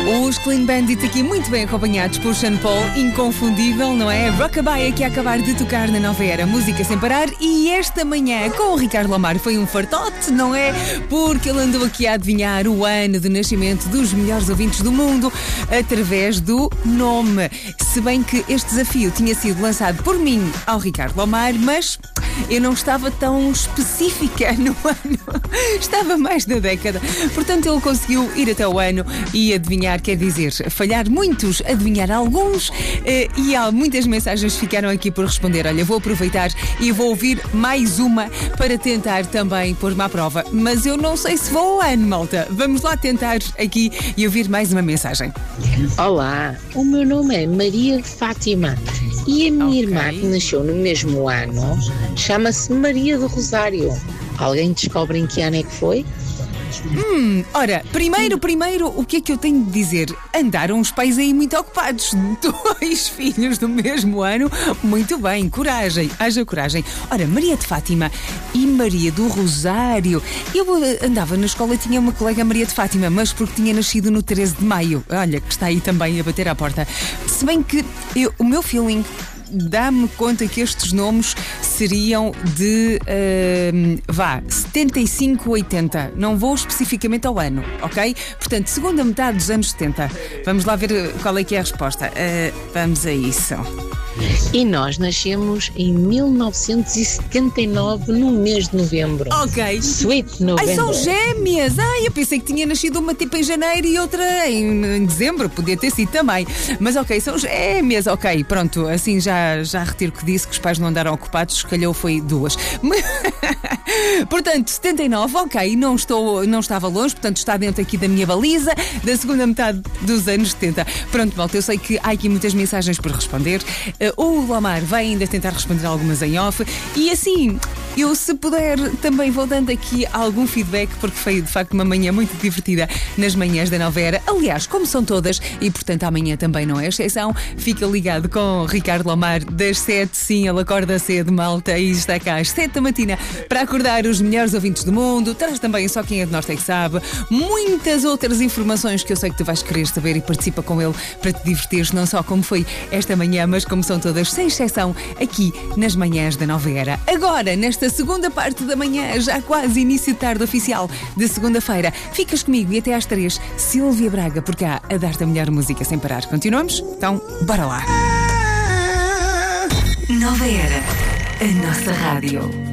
Os Clean Bandit aqui muito bem acompanhados por Sean Paul, inconfundível, não é? Rockabye aqui a acabar de tocar na Nova Era, música sem parar. E esta manhã com o Ricardo Lomar foi um fartote, não é? Porque ele andou aqui a adivinhar o ano de nascimento dos melhores ouvintes do mundo através do nome. Se bem que este desafio tinha sido lançado por mim ao Ricardo Lomar, mas eu não estava tão específica no ano, estava mais da década. Portanto, ele conseguiu ir até o ano e adivinhar, quer dizer, falhar muitos, adivinhar alguns, e há muitas mensagens que ficaram aqui por responder. Olha, vou aproveitar e vou ouvir mais uma para tentar também pôr-me à prova. Mas eu não sei se vou ao ano, malta. Vamos lá tentar aqui e ouvir mais uma mensagem. Olá, o meu nome é Maria de Fátima e a minha irmã, que nasceu no mesmo ano, chama-se Maria do Rosário. Alguém descobre em que ano é que foi? Ora, primeiro, o que é que eu tenho de dizer? Andaram os pais aí muito ocupados. 2 filhos do mesmo ano. Muito bem, coragem, haja coragem. Ora, Maria de Fátima e Maria do Rosário. Eu andava na escola e tinha uma colega Maria de Fátima, mas porque tinha nascido no 13 de maio. Olha, que está aí também a bater à porta. Se bem que o meu feeling dá-me conta que estes nomes seriam de 75, 80. Não vou especificamente ao ano, ok? Portanto, segunda metade dos anos 70. Vamos lá ver qual é que é a resposta. Vamos a isso. E nós nascemos em 1979, no mês de novembro. Ok. Sweet novembro. Ai, são gêmeas! Ai, eu pensei que tinha nascido uma tipo em janeiro e outra em dezembro. Podia ter sido também. Mas ok, são gêmeas. Ok, pronto. Assim já retiro que disse que os pais não andaram ocupados. Se calhar foi 2. Portanto, 79, ok. Não estava longe. Portanto, está dentro aqui da minha baliza da segunda metade dos anos 70. Pronto, malta, eu sei que há aqui muitas mensagens por responder. O Lomar vai ainda tentar responder algumas em off. E assim, eu se puder também vou dando aqui algum feedback, porque foi de facto uma manhã muito divertida nas manhãs da Nova Era. Aliás, como são todas, e portanto amanhã também não é exceção. Fica ligado com o Ricardo Lomar das 7, sim, ele acorda cedo, malta, e está cá às 7 da matina para acordar os melhores ouvintes do mundo. Traz também Só Quem é de Nós é que sabe. Muitas outras informações que eu sei que tu vais querer saber, e participa com ele para te divertires, não só como foi esta manhã, mas como são todas, sem exceção, aqui nas manhãs da Nova Era. Agora, nesta segunda parte da manhã, já quase início de tarde oficial de segunda-feira, ficas comigo e até às 3, Silvia Braga, por cá, a dar-te a melhor música sem parar. Continuamos? Então, bora lá. Nova Era, a nossa rádio.